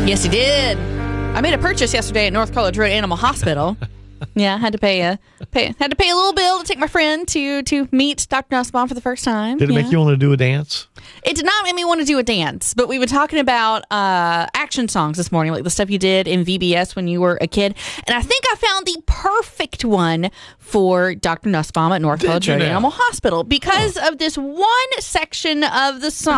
Yes, he did. I made a purchase yesterday at North College Road Animal Hospital. Yeah, I had to pay a little bill to take my friend to meet Dr. Nussbaum for the first time. Did it make you want to do a dance? It did not make me want to do a dance, but we were talking about action songs this morning, like the stuff you did in VBS when you were a kid. And I think I found the perfect one for Dr. Nussbaum at North College Road Animal Hospital because of this one section of the song.